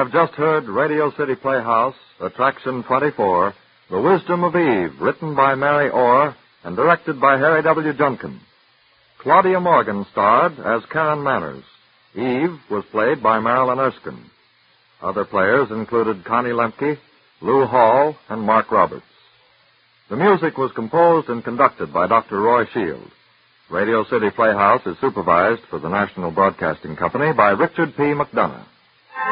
have just heard Radio City Playhouse, Attraction 24, The Wisdom of Eve, written by Mary Orr and directed by Harry W. Junkin. Claudia Morgan starred as Karen Manners. Eve was played by Marilyn Erskine. Other players included Connie Lemke, Lou Hall, and Mark Roberts. The music was composed and conducted by Dr. Roy Shield. Radio City Playhouse is supervised for the National Broadcasting Company by Richard P. McDonough.